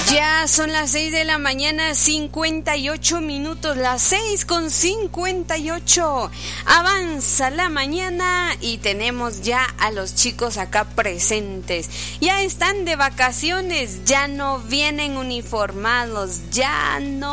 Ya son las 6 de la mañana, 58 minutos, las 6:58. Avanza la mañana y tenemos ya a los chicos acá presentes. Ya están de vacaciones, ya no vienen uniformados, ya no